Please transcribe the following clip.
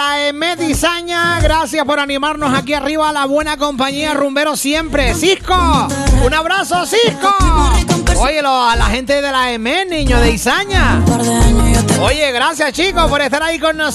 la EMED Izaña, gracias por animarnos aquí arriba a la buena compañía rumbero siempre. Cisco, un abrazo, Cisco. Oye, a la gente de la EMED, niño de Izaña. Oye, gracias chicos por estar ahí con nosotros.